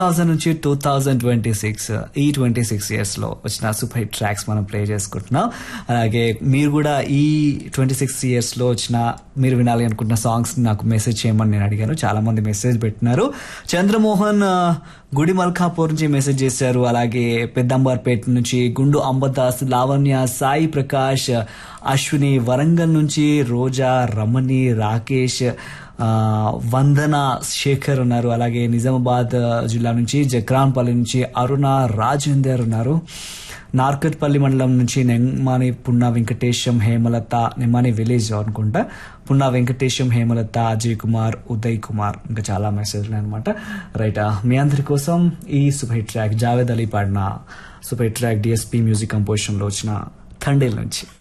నుంచి 2026 ఈ 26 లో వచ్చిన సూపర్ హిట్ ట్రాక్స్ మనం ప్లే చేసుకుంటున్నాం. అలాగే మీరు కూడా ఈ 26 లో వచ్చిన మీరు వినాలి అనుకుంటున్న సాంగ్స్ నాకు మెసేజ్ చేయమని నేను అడిగాను. చాలా మంది మెసేజ్ పెట్టినారు. చంద్రమోహన్ గుడి మల్కాపూర్ నుంచి మెసేజ్ చేశారు. అలాగే పెద్దంబర్పేట నుంచి గుండు అంబదాస్, లావణ్య, సాయి ప్రకాష్, అశ్విని, వరంగల్ నుంచి రోజా, రమణి, రాకేష్, వందన, శేఖర్ ఉన్నారు. అలాగే నిజామాబాద్ జిల్లా నుంచి జక్రాన్పల్లి నుంచి అరుణ, రాజేందర్ ఉన్నారు. నార్కట్పల్లి మండలం నుంచి నెమ్మాని పున్నా వెంకటేశం, హేమలత, నెమ్మాని విలేజ్ అనుకుంటా, పున్నా వెంకటేశం, హేమలత, అజయ్ కుమార్, ఉదయ్ కుమార్, ఇంకా చాలా మెసేజ్లు అనమాట. రైట్, మీ అందరి కోసం ఈ super hit track Javed Ali పాడిన super hit track DSP music composition లో వచ్చిన థండేల్ నుంచి.